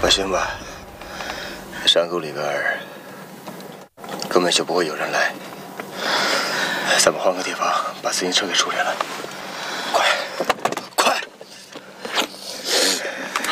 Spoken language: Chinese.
放心吧，山沟里边根本就不会有人来。咱们换个地方把自行车给处理了。